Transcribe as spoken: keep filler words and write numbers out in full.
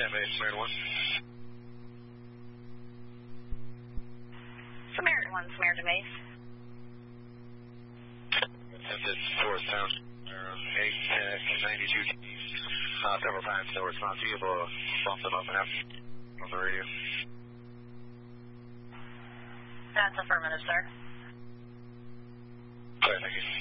base, Samaritan one. Samaritan one, Samaritan base. This is Forest Town, eight ten ninety-two. Uh, several times, no response. You able to bump them up and up on the radio? That's affirmative, sir. Okay, thank you.